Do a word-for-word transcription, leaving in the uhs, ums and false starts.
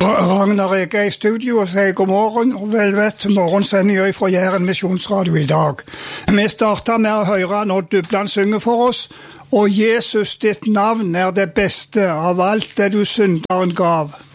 Ragnar Ege er i studio og sier god morgen og velvett morgensendingen fra Jæren Misjonsradio i dag. Vi starter med å høre når Dubland synger for oss, og Jesus ditt navn er det beste av alt det du synderen gav.